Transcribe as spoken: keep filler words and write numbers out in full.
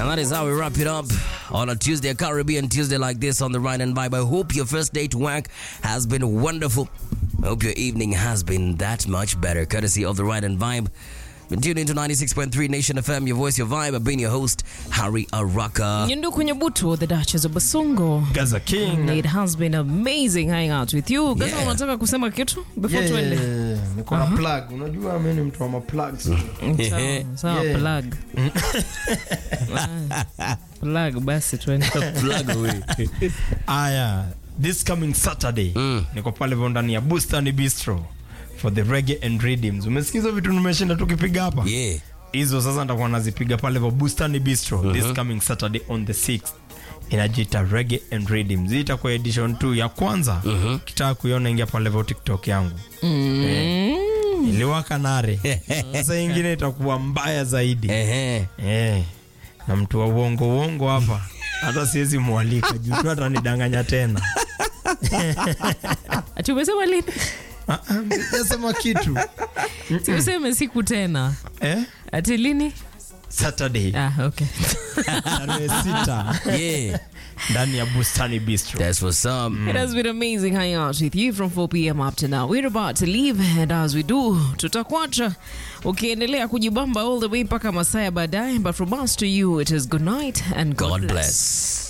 And that is how we wrap it up on a Tuesday, a Caribbean Tuesday like this on the Ride and Vibe. I hope your first day to work has been wonderful. I hope your evening has been that much better, courtesy of the Ride and Vibe. Been tuned into ninety-six point three Nation F M, your voice, your vibe. I've been your host, Harry Araka. Nyundu Kunyabutu, the Duchess of Basongo. Gaza King. It has been amazing hanging out with you. Gaza, Yeah. unataka kusema kitu before Yeah, tuende? yeah, niko na plug. Unajua mimi ni mtu wa ma plugs. Sawa, sawa, Yeah. plug. Plug basi tuende. Plug away. Aya, this coming Saturday Mm. niko pale ndani ya Bustani Bistro for the Reggae and Rhythms. Umesikiza vitu nimeshinda tukipiga hapa? Yeah. Hizo sasa nitakuwa nazipiga pale kwa Bustani Bistro uh-huh. This coming Saturday on the sixth. Inajita Reggae and Rhythms. Hii itakuwa edition two ya kwanza. Uh-huh. Kitaka kuiona ingia pale kwa TikTok yangu. Mm. Eh, iliwaka nare. Sasa ingine itakuwa mbaya zaidi. Ehe. Eh. Na mtu wa uongo uongo hapa. Hata siwezi mualika juu tu atanidanganya tena. Ati umesema lini? Ah, nasema kitu. Si useme siku tena. Eh? Ati lini? Saturday. Ah, okay. Tarehe sita. Yeah. Ndani ya Bustani Bistro. That's what's up. It has been amazing hanging out with you from four p.m. up to now. We're about to leave, and as we do, tutakuacha ukiendelea kujibamba all the way mpaka masaa ya baadaye. But from us to you, it is good night and God, God bless. bless.